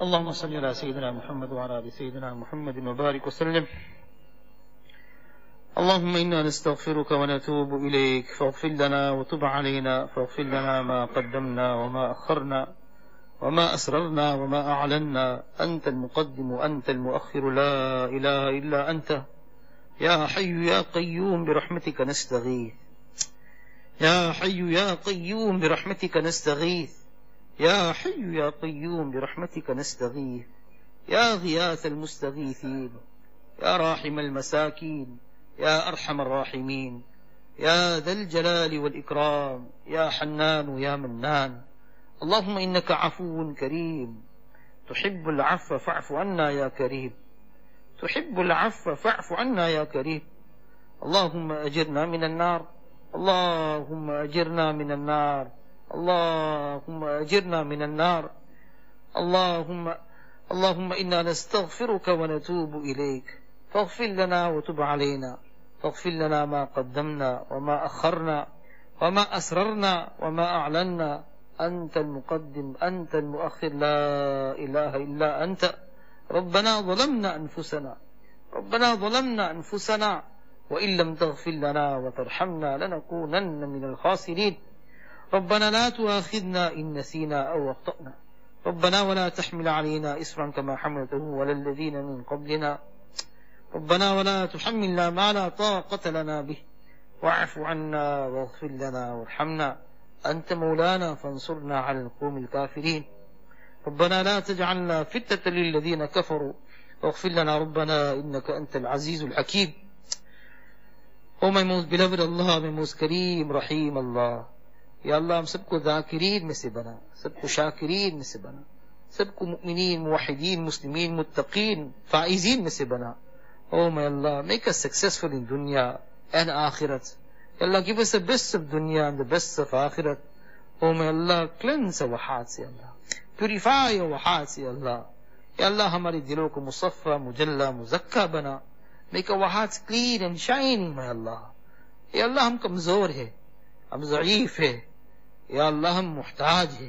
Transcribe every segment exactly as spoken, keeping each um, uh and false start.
اللهم صل على سيدنا محمد وعلى آل سيدنا محمد وبارك وسلم. اللهم إنا نستغفرك ونتوب إليك فاغفر لنا وتب علينا فاغفر لنا ما قدمنا وما أخرنا وما أسررنا وما أعلنا. أنت المقدم وأنت المؤخر، لا إله إلا أنت. يا حي يا قيوم برحمتك نستغيث، يا حي يا قيوم برحمتك نستغيث، يا حي يا قيوم برحمتك نستغيث. يا غياث المستغيثين، يا راحم المساكين، يا أرحم الراحمين، يا ذا الجلال والإكرام، يا حنان يا منان. اللهم إنك عفو كريم تحب العفو فاعف عنا يا كريم، تحب العفو فاعف عنا يا كريم. اللهم أجرنا من النار، اللهم أجرنا من النار، اللهم أجرنا من النار. اللهم اللهم إنا نستغفرك ونتوب إليك فاغفر لنا وتب علينا، فاغفر لنا ما قدمنا وما أخرنا وما أسررنا وما أعلنا. أنت المقدم أنت المؤخر، لا إله إلا أنت. ربنا ظلمنا أنفسنا، ربنا ظلمنا أنفسنا وإن لم تغفر لنا وترحمنا لنكونن من الخاسرين. ربنا لا تؤاخذنا إن نسينا أو أخطأنا، ربنا ولا تحمل علينا إصرا كما حملته على الذين من قبلنا، ربنا ولا تحملنا ما لا طاقة لنا به، واعف عنا واغفر لنا وارحمنا. أنت مولانا فانصرنا على القوم الكافرين. ربنا لا تجعلنا فتنة للذين كفروا واغفر لنا ربنا إنك أنت العزيز الحكيم. Oh my most beloved Allah, my most Kareem, Rahim Allah. Ya Allah, हम सबको ذाकिरीन में से बना, सबको शाकिरीन में से बना, सबको मुमिनीन, मुवहिदीन, मुस्लिमीन, मुत्तकीन, फाइजीन में से बना. Oh my Allah, make us successful in dunya and akhirat. Ya Allah, give us the best of dunya and the best of akhirat. Oh my Allah, cleanse our hearts, Ya Allah. Purify our hearts, Ya Allah. Ya Allah, हमारे दिलों को मुसफ़ा, मुजल्ला, मुज़क्का बना. Make our hearts clean and shining, my Allah. Ya Allah, हम कमजोर है, हम ज़ईफ़ है, या अल्लाह हम मुहताज है,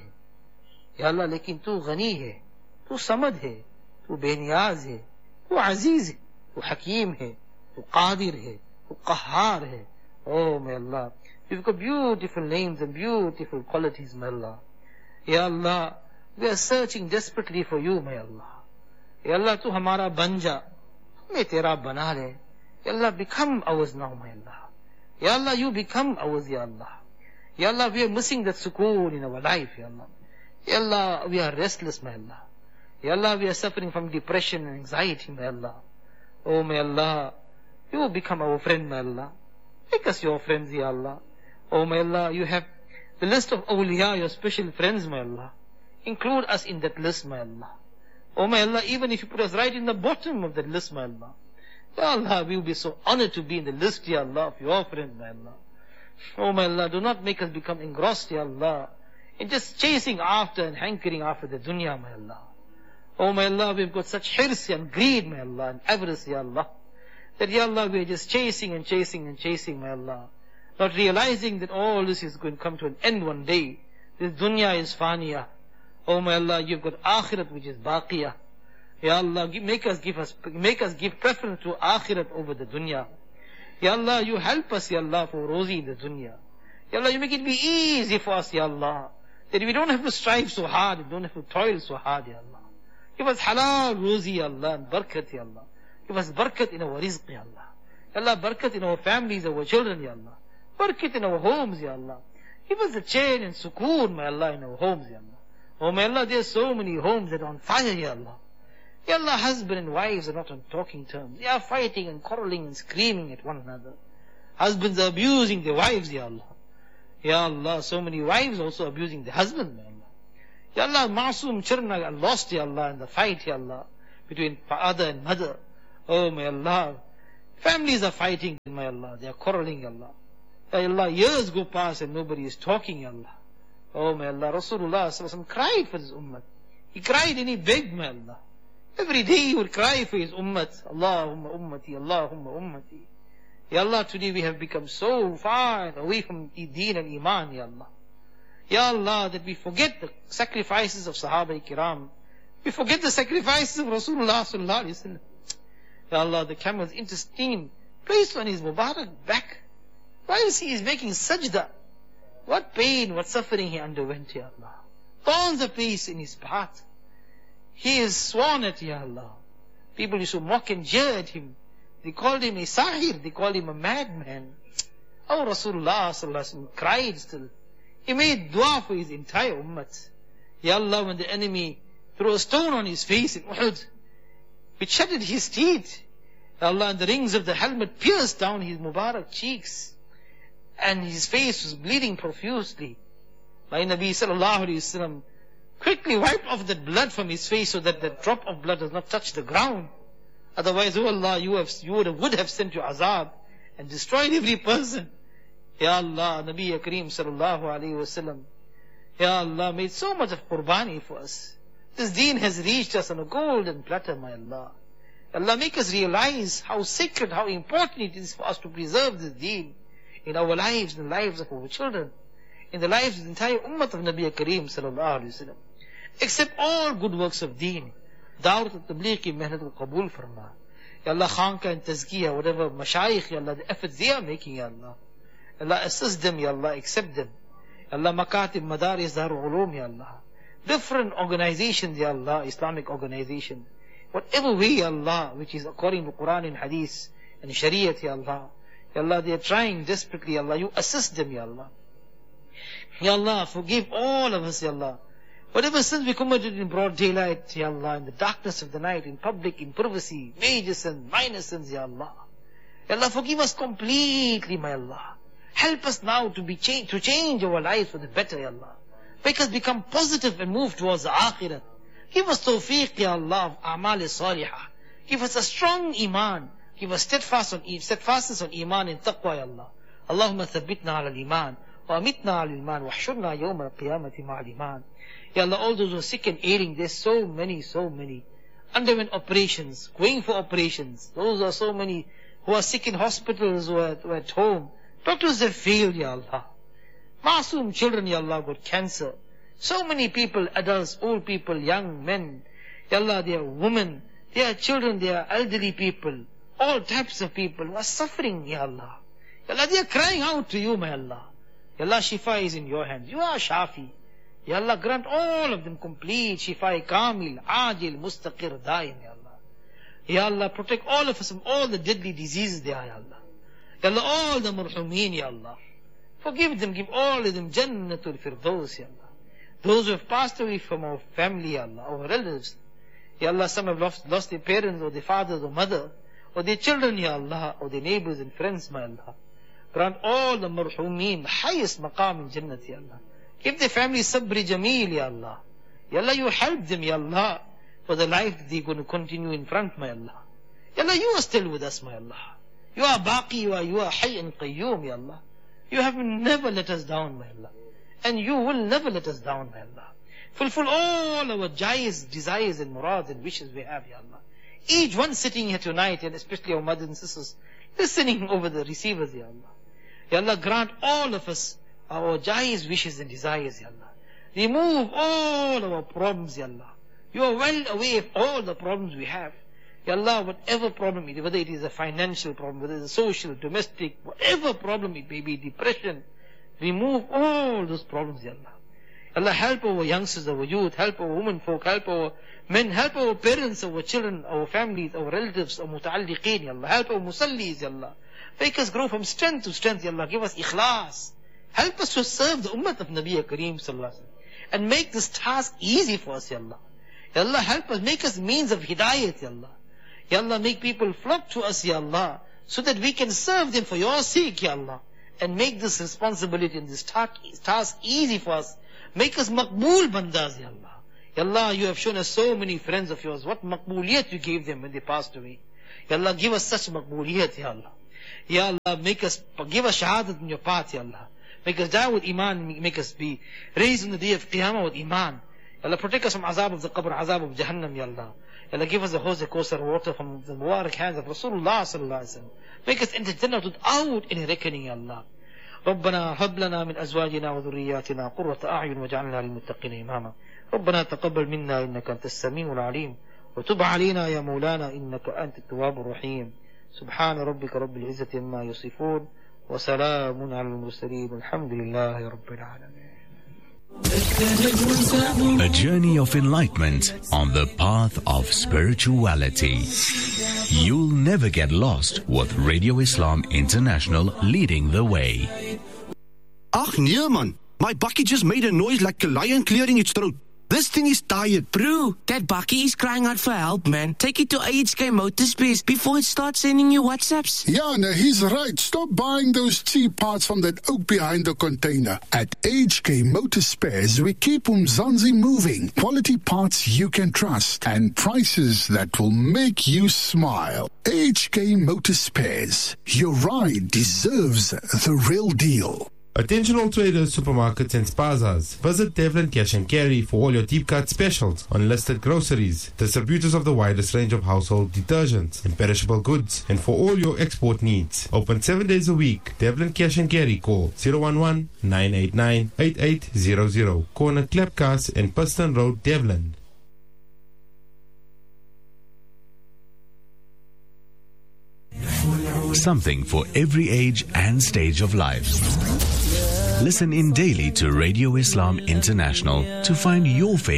या अल्लाह लेकिन तू गनी है, तू समद है, तू बेनियाज है, तू अजीज है, तू हकीम है, तू कादिर है, तू कहार है. Oh my Allah, you've got beautiful names and beautiful qualities, my Allah. Ya Allah, we are searching desperately for you, my Allah. Ya Allah, तू हमारा बन जा, हमें तेरा बना ले. Ya Allah, become ours now, my Allah. Ya Allah, you become ours, Ya Allah. Ya Allah, we are missing that sukoon in our life, Ya Allah. Ya Allah, we are restless, my Allah. Ya Allah, we are suffering from depression and anxiety, my Allah. Oh, my Allah, you become our friend, my Allah. Make us your friends, Ya Allah. Oh, my Allah, you have the list of awliya, your special friends, my Allah. Include us in that list, my Allah. Oh, my Allah, even if you put us right in the bottom of that list, my Allah. Ya Allah, we will be so honored to be in the list, Ya Allah, of your friends, my Allah. Oh my Allah, do not make us become engrossed, Ya Allah, in just chasing after and hankering after the dunya, my Allah. Oh my Allah, we've got such hirs and greed, my Allah, and avarice, Ya Allah, that Ya Allah, we are just chasing and chasing and chasing, my Allah, not realizing that all this is going to come to an end one day. This dunya is faniya. Oh my Allah, you've got akhirat which is baqiyah. Ya Allah, give, make us give us make us give preference to akhirat over the dunya. Ya Allah, you help us, Ya Allah, for rozi in the dunya. Ya Allah, you make it be easy for us, Ya Allah, that we don't have to strive so hard, we don't have to toil so hard, Ya Allah. Give us halal rozi, Ya Allah, and barakat, Ya Allah. Give us barakat in our rizq, Ya Allah. Ya Allah, barakat in our families, our children, Ya Allah. Barakat in our homes, Ya Allah. Give us the chain and sukoon, my Allah, in our homes, Ya Allah. Oh, my Allah, there are so many homes that are on fire, Ya Allah. Ya Allah, husband and wives are not on talking terms. They are fighting and quarreling and screaming at one another. Husbands are abusing their wives, Ya Allah. Ya Allah, so many wives also abusing their husband, Ya Allah. Ya Allah, masoom children are lost, Ya Allah, in the fight, Ya Allah, between father and mother. Oh, my Allah. Families are fighting, my Allah. They are quarreling, Ya Allah. Ya Allah, years go past and nobody is talking, Ya Allah. Oh, my Allah. Rasulullah sallallahu alaihi wasallam cried for his ummah. He cried and he begged, my Allah. Every day he would cry for his ummat. Allahumma ummati, Allahumma ummati. Ya Allah, today we have become so far away from deen and iman, Ya Allah. Ya Allah, that we forget the sacrifices of Sahaba Kiram, We forget the sacrifices of Rasulullah sallallahu alaihi wasallam. Ya Allah, the camel's intestine placed on his Mubarak back, whilst he is making sajda. What pain, what suffering he underwent, Ya Allah. Thorns of pace in his path. He is sworn at, Ya Allah. People used to mock and jeer at him. They called him a sahir, they called him a madman. Our Rasulullah sallallahu alaihi wasallam cried still. He made dua for his entire ummah. Ya Allah, when the enemy threw a stone on his face in Uhud, which shattered his teeth, Ya Allah, and the rings of the helmet pierced down his Mubarak cheeks, and his face was bleeding profusely. My Nabi sallallahu alaihi wasallam quickly wiped off that blood from his face so that the drop of blood does not touch the ground. Otherwise, oh Allah, you, have, you would, have, would have sent your azab and destroyed every person. Ya Allah, Nabi Kareem sallallahu alaihi wasallam, Ya Allah, made so much of qurbani for us. This deen has reached us on a golden platter, my Allah. Allah, make us realize how sacred, how important it is for us to preserve this deen in our lives, in the lives of our children, in the lives of the entire ummah of Nabi Kareem sallallahu alaihi wasallam. Accept all good works of deen. Dawat al-Tabligh ki mehnat al-Qabul farma. Ya Allah, khanka and tazkiyah, whatever mashayikh, Ya Allah, the efforts they are making, Ya Allah. Allah, assist them, Ya Allah, accept them. Ya Allah, makatib, madaris, darul ulum, Ya Allah. Different organizations, Ya Allah, Islamic organization. Whatever way, Ya Allah, which is according to Quran and Hadith and Shariat, Ya Allah. Ya Allah, they are trying desperately, Ya Allah. You assist them, Ya Allah. Ya Allah, forgive all of us, Ya Allah. Whatever sins we committed in broad daylight, Ya Allah, in the darkness of the night, in public, in privacy, major sins, minor sins, Ya Allah. Ya Allah, forgive us completely, my Allah. Help us now to be change, to change our lives for the better, Ya Allah. Make us become positive and move towards the akhirah. Give us tawfiq, Ya Allah, of a'mal salihah. Give us a strong iman. Give us steadfast on, steadfastness on iman and taqwa, Ya Allah. Allahumma thabbitna ala al-iman, wa amitna ala al-iman, wa hshurna yawma al-qiyamati ma'a al-iman. Ya Allah, all those who are sick and ailing, there's so many, so many. Underwent operations, going for operations. Those are so many who are sick in hospitals, who are, who are at home. Doctors have failed, Ya Allah. Masoom children, Ya Allah, got cancer. So many people, adults, old people, young men. Ya Allah, they are women, they are children, they are elderly people. All types of people who are suffering, Ya Allah. Ya Allah, they are crying out to you, my Allah. Ya Allah, shifa is in your hands. You are Shafi. Ya Allah, grant all of them complete shifa, kamil, ajil, mustaqir, daim, Ya Allah. Ya Allah, protect all of us from all the deadly diseases there, Ya Allah. Ya Allah, all the marhumeen, Ya Allah. Forgive them, give all of them Jannatul Firdaus, Ya Allah. Those who have passed away from our family, Ya Allah, our relatives. Ya Allah, some have lost, lost their parents or their fathers or mother, or their children, Ya Allah, or their neighbors and friends, my Allah. Grant all the marhumeen the highest maqam in Jannat, Ya Allah. Give their family sabri jameel, Ya Allah. Ya Allah, you help them, Ya Allah, for the life that they're going to continue in front, my Allah. Ya Allah, you are still with us, my Allah. You are baqi, you are, you are hayy and qayyum, Ya Allah. You have never let us down, my Allah. And you will never let us down, my Allah. Fulfill all our jais, desires and murads and wishes we have, Ya Allah. Each one sitting here tonight, and especially our mothers and sisters, listening over the receivers, Ya Allah. Ya Allah, grant all of us our jais, wishes and desires, Ya Allah. Remove all our problems, Ya Allah. You are well aware of all the problems we have. Ya Allah, whatever problem it is, whether it is a financial problem, whether it is a social, domestic, whatever problem it may be, depression, remove all those problems, Ya Allah. Allah, help our youngsters, our youth, help our women folk, help our men, help our parents, our children, our families, our relatives, our muta'alliqeen, Ya Allah. Help our musallis, Ya Allah. Make us grow from strength to strength, Ya Allah. Give us ikhlas. Help us to serve the ummah of Nabi Kareem sallallahu alaihi wasallam. And make this task easy for us, Ya Allah. Ya Allah, help us, make us means of hidayat, Ya Allah. Ya Allah, make people flock to us, Ya Allah, so that we can serve them for your sake, Ya Allah. And make this responsibility and this task easy for us. Make us maqbool bandas, Ya Allah. Ya Allah, you have shown us so many friends of yours. What maqbooliyat you gave them when they passed away. Ya Allah, give us such maqbooliyat, Ya Allah. Ya Allah, make us, give us shahadat in your path, Ya Allah. Make us die with iman, make us be raised on the day of Qiyamah with iman. Ya Allah, protect us from azab of the qabr, azab of Jahannam, Ya Allah. Ya Allah, give us the Hawz Kawthar water from the Mubarak hands of Rasulullah sallallahu alaihi wasallam. Make us enter Jannah without any reckoning, Ya Allah. ربنا هب لنا من أزواجنا وذرياتنا قرة أعين واجعلنا للمتقين إماما ربنا تقبل منا إنك أنت السميع العليم وتب علينا يا مولانا إنك أنت التواب الرحيم. سبحان ربك رب العزة عما يصفون وسلام على المرسلين والحمد لله رب العالمين. A journey of enlightenment on the path of spirituality. You'll never get lost with Radio Islam International leading the way. Ach nee man, my bakkie just made a noise like a lion clearing its throat. This thing is tired. Bro, that bakkie is crying out for help, man. Take it to A H K Motorspace before it starts sending you WhatsApps. Yeah, no, he's right. Stop buying those cheap parts from that oak behind the container. At A H K Motorspares, we keep Umzansi moving. Quality parts you can trust and prices that will make you smile. A H K Motorspares. Your ride deserves the real deal. Attention all traders, supermarkets and spazas. Visit Devlin Cash and Carry for all your deep cut specials on listed groceries, distributors of the widest range of household detergents and perishable goods, and for all your export needs. Open seven days a week. Devlin Cash and Carry. Call zero one one, nine eight nine, eight eight zero zero. Corner Klepkas and Piston Road, Devlin. Something for every age and stage of life. Listen in daily to Radio Islam International to find your favorite